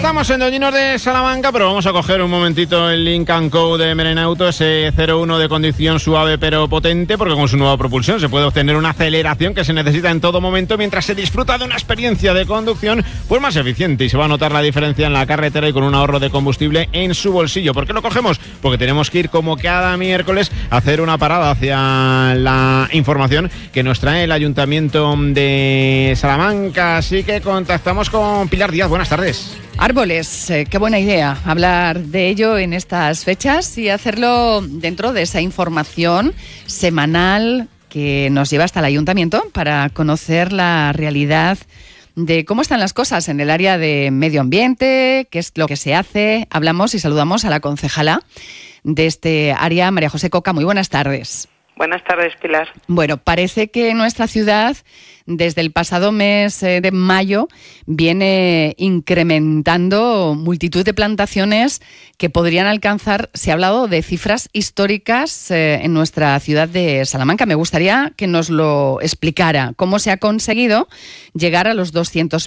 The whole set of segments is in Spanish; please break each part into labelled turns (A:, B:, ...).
A: Estamos en Doñinos de Salamanca, pero vamos a coger un momentito el Lincoln Co de Merenauto, ese 01 de conducción suave pero potente, porque con su nueva propulsión se puede obtener una aceleración que se necesita en todo momento mientras se disfruta de una experiencia de conducción pues más eficiente, y se va a notar la diferencia en la carretera y con un ahorro de combustible en su bolsillo. ¿Por qué lo cogemos? Porque tenemos que ir como cada miércoles a hacer una parada hacia la información que nos trae el Ayuntamiento de Salamanca, así que contactamos con Pilar Díaz. Buenas tardes.
B: Árboles, qué buena idea hablar de ello en estas fechas y hacerlo dentro de esa información semanal que nos lleva hasta el Ayuntamiento para conocer la realidad de cómo están las cosas en el área de medio ambiente, qué es lo que se hace. Hablamos y saludamos a la concejala de este área, María José Coca. Muy buenas tardes.
C: Buenas tardes, Pilar.
B: Bueno, parece que nuestra ciudad, desde el pasado mes de mayo, viene incrementando multitud de plantaciones que podrían alcanzar, se ha hablado de cifras históricas en nuestra ciudad de Salamanca. Me gustaría que nos lo explicara, cómo se ha conseguido llegar a los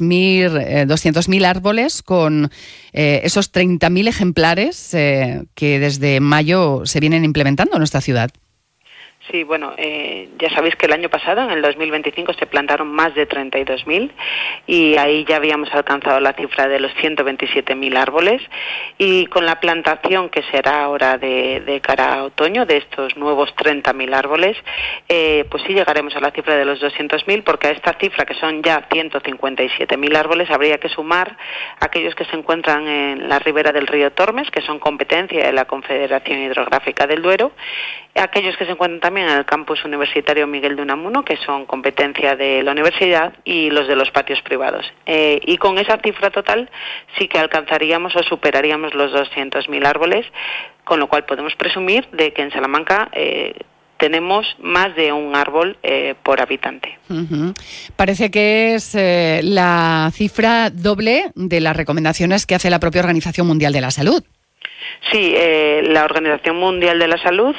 B: 200.000 árboles con esos 30.000 ejemplares que desde mayo se vienen implementando en nuestra ciudad.
C: Sí, bueno, ya sabéis que el año pasado, en el 2025, se plantaron más de 32.000 y ahí ya habíamos alcanzado la cifra de los 127.000 árboles, y con la plantación que será ahora de cara a otoño de estos nuevos 30.000 árboles, pues sí llegaremos a la cifra de los 200.000, porque a esta cifra, que son ya 157.000 árboles, habría que sumar aquellos que se encuentran en la ribera del río Tormes, que son competencia de la Confederación Hidrográfica del Duero, aquellos que se encuentran también en el campus universitario Miguel de Unamuno, que son competencia de la universidad, y los de los patios privados. Y con esa cifra total sí que alcanzaríamos o superaríamos los 200.000 árboles, con lo cual podemos presumir de que en Salamanca tenemos más de un árbol por habitante.
B: Uh-huh. Parece que es la cifra doble de las recomendaciones que hace la propia Organización Mundial de la Salud.
C: Sí, la Organización Mundial de la Salud,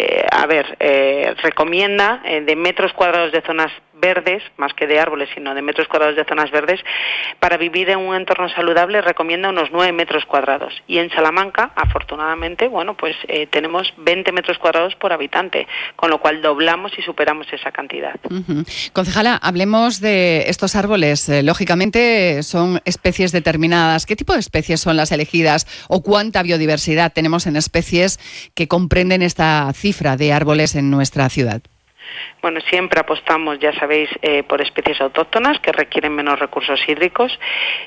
C: recomienda de metros cuadrados de zonas verdes, más que de árboles, sino de metros cuadrados de zonas verdes, para vivir en un entorno saludable recomienda unos 9 metros cuadrados. Y en Salamanca, afortunadamente, tenemos 20 metros cuadrados por habitante, con lo cual doblamos y superamos esa cantidad.
B: Uh-huh. Concejala, hablemos de estos árboles. Lógicamente son especies determinadas. ¿Qué tipo de especies son las elegidas o cuánta biodiversidad tenemos en especies que comprenden esta cifra de árboles en nuestra ciudad?
C: Bueno, siempre apostamos, ya sabéis, por especies autóctonas que requieren menos recursos hídricos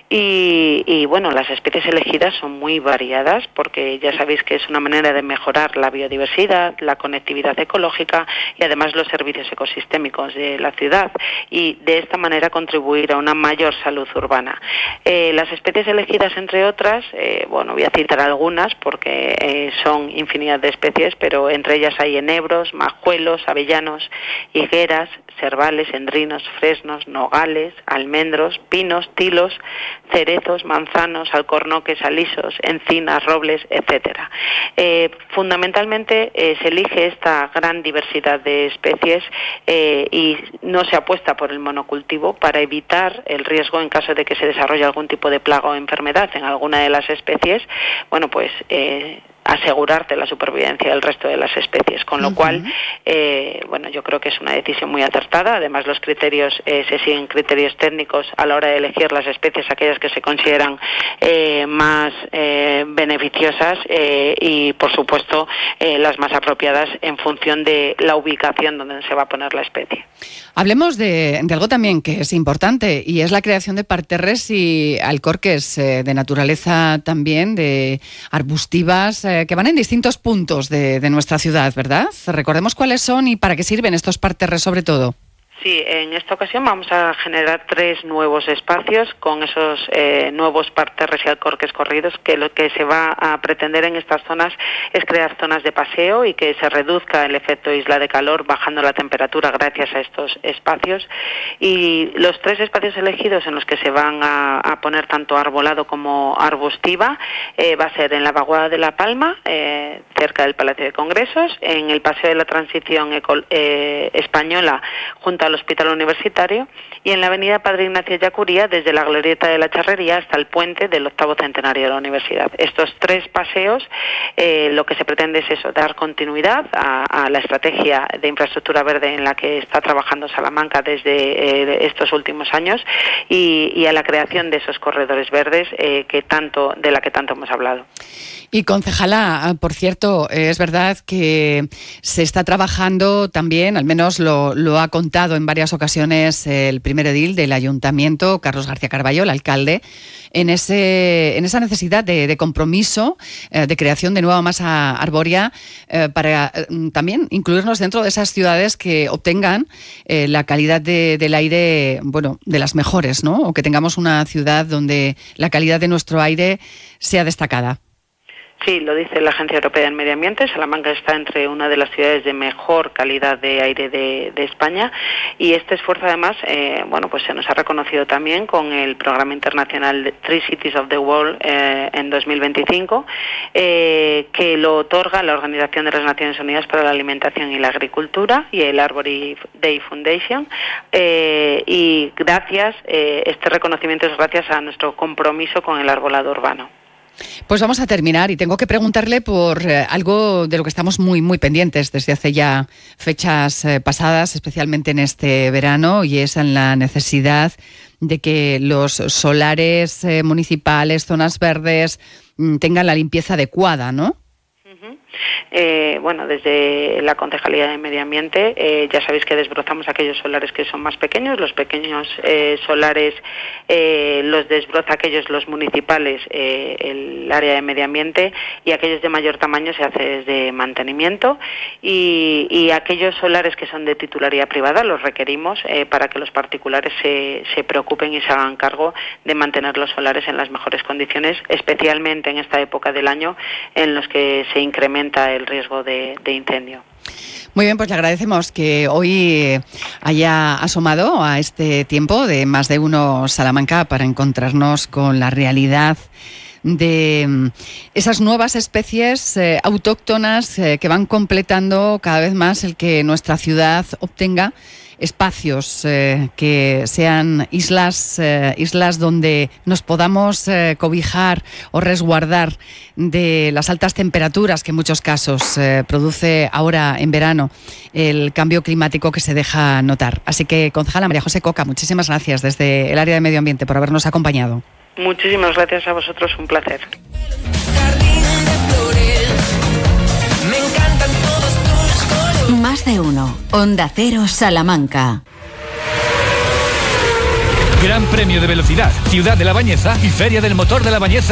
C: y las especies elegidas son muy variadas, porque ya sabéis que es una manera de mejorar la biodiversidad, la conectividad ecológica y además los servicios ecosistémicos de la ciudad, y de esta manera contribuir a una mayor salud urbana. Las especies elegidas, entre otras, voy a citar algunas porque son infinidad de especies, pero entre ellas hay enebros, majuelos, avellanos, higueras, cervales, endrinos, fresnos, nogales, almendros, pinos, tilos, cerezos, manzanos, alcornoques, alisos, encinas, robles, etcétera. Fundamentalmente se elige esta gran diversidad de especies y no se apuesta por el monocultivo para evitar el riesgo en caso de que se desarrolle algún tipo de plaga o enfermedad en alguna de las especies. Asegurarte la supervivencia del resto de las especies, con lo cual, yo creo que es una decisión muy acertada. Además, los criterios, se siguen criterios técnicos a la hora de elegir las especies, aquellas que se consideran más beneficiosas y, por supuesto, las más apropiadas en función de la ubicación donde se va a poner la especie.
B: Hablemos de algo también que es importante, y es la creación de parterres y alcorques de naturaleza también, de arbustivas, que van en distintos puntos de nuestra ciudad, ¿verdad? Recordemos cuáles son y para qué sirven estos parterres sobre todo.
C: Sí, en esta ocasión vamos a generar 3 nuevos espacios con esos nuevos parterres y alcorques corridos, que lo que se va a pretender en estas zonas es crear zonas de paseo y que se reduzca el efecto isla de calor bajando la temperatura gracias a estos espacios. Y los 3 espacios elegidos en los que se van a poner tanto arbolado como arbustiva va a ser en la Vaguada de la Palma, cerca del Palacio de Congresos, en el Paseo de la Transición Española junto al Hospital Universitario, y en la avenida Padre Ignacio Ellacuría, desde la Glorieta de la Charrería hasta el puente del 8º centenario de la universidad. Estos 3 paseos, lo que se pretende es eso, dar continuidad a la estrategia de infraestructura verde en la que está trabajando Salamanca desde estos últimos años, y a la creación de esos corredores verdes de la que tanto hemos hablado.
B: Y concejala, por cierto, es verdad que se está trabajando también, al menos lo ha contado en varias ocasiones el primer edil del ayuntamiento, Carlos García Carballo, el alcalde, en esa necesidad de compromiso, de creación de nueva masa arbórea, para también incluirnos dentro de esas ciudades que obtengan la calidad del aire, bueno, de las mejores, ¿no? O que tengamos una ciudad donde la calidad de nuestro aire sea destacada.
C: Sí, lo dice la Agencia Europea del Medio Ambiente. Salamanca está entre una de las ciudades de mejor calidad de aire de España, y este esfuerzo además pues se nos ha reconocido también con el programa internacional Three Cities of the World en 2025, que lo otorga la Organización de las Naciones Unidas para la Alimentación y la Agricultura y el Arbor Day Foundation, y este reconocimiento es gracias a nuestro compromiso con el arbolado urbano.
B: Pues vamos a terminar, y tengo que preguntarle por algo de lo que estamos muy, muy pendientes desde hace ya fechas pasadas, especialmente en este verano, y es en la necesidad de que los solares municipales, zonas verdes, tengan la limpieza adecuada, ¿no?
C: Desde la Concejalía de Medio Ambiente ya sabéis que desbrozamos aquellos solares que son más pequeños. Los pequeños solares los desbroza los municipales, el área de Medio Ambiente, y aquellos de mayor tamaño se hace desde mantenimiento, y aquellos solares que son de titularidad privada los requerimos para que los particulares se preocupen y se hagan cargo de mantener los solares en las mejores condiciones, especialmente en esta época del año en los que se incrementa el riesgo de incendio.
B: Muy bien, pues le agradecemos que hoy haya asomado a este tiempo de Más de Uno Salamanca para encontrarnos con la realidad de esas nuevas especies autóctonas que van completando cada vez más el que nuestra ciudad obtenga espacios que sean islas donde nos podamos cobijar o resguardar de las altas temperaturas que en muchos casos produce ahora en verano el cambio climático que se deja notar. Así que, concejala María José Coca, muchísimas gracias desde el área de Medio Ambiente por habernos acompañado.
C: Muchísimas gracias a vosotros, un placer.
D: Más de Uno. Onda Cero Salamanca.
E: Gran Premio de Velocidad, Ciudad de La Bañeza y Feria del Motor de La Bañeza.